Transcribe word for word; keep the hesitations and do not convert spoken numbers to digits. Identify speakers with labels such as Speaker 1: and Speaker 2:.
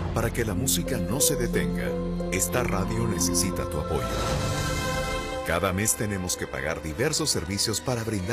Speaker 1: Para que la música no se detenga, esta radio necesita tu apoyo. Cada mes tenemos que pagar diversos servicios para brindar